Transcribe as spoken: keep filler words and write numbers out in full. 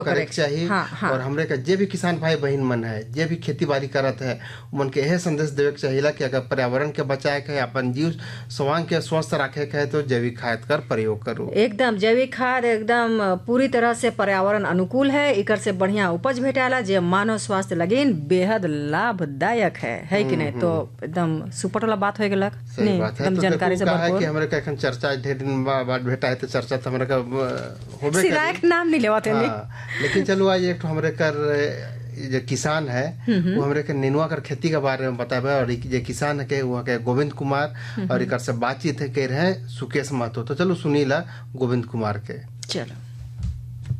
करे के चाहिए। हाँ, हाँ। और हमरे का जे भी किसान भाई बहन मन है, जे भी खेती बाड़ी करत है, उमन के यह संदेश देवे के चाहिए कि अगर पर्यावरण के बचाए के, अपन जीव स्वांग के स्वस्थ रखे के है तो जैविक खाद कर प्रयोग करो। एकदम जैविक खाद एकदम पूरी तरह से पर्यावरण अनुकूल है, इकर से बढ़िया उपज भेटाला जे मानव स्वास्थ्य लगे बेहद लाभदायक है, है कि नहीं? तो एकदम सुपर वाला बात हो गलक। सही बात है। एकदम तो जानकारी से भरपूर कि हमरे का एखन चर्चा ढेर दिन बाद भेटा है, तो चर्चा तो हमरे का होबे सिरायक नाम नहीं लेवत है। लेकिन चलो आज एक हमरे कर जो किसान है वो हमरे के नेनुआ कर खेती के बारे में बतावे, और जो किसान के वहाँ के गोविंद कुमार और एक से बातचीत है कह रहे हैं सुकेश महतो। तो चलो सुनीला गोविंद कुमार के। चलो।